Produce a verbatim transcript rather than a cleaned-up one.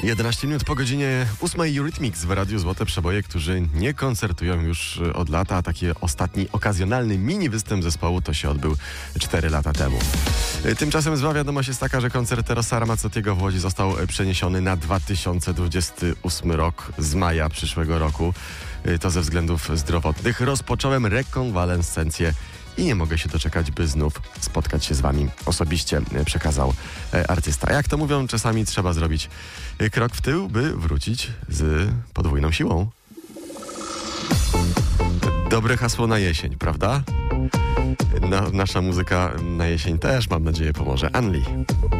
jedenaście minut po godzinie ósmej Eurythmics w Radiu Złote Przeboje, którzy nie koncertują już od lata, a taki ostatni okazjonalny mini występ zespołu to się odbył cztery lata temu. Tymczasem zła wiadomość jest taka, że koncert Rossa Ramazottiego w Łodzi został przeniesiony na dwa tysiące dwudziesty ósmy rok z maja przyszłego roku. To ze względów zdrowotnych. Rozpocząłem rekonwalescencję i nie mogę się doczekać, by znów spotkać się z wami osobiście, przekazał artysta. Jak to mówią, czasami trzeba zrobić krok w tył, by wrócić z podwójną siłą. Dobre hasło na jesień, prawda? No, nasza muzyka na jesień też, mam nadzieję, pomoże. Anli.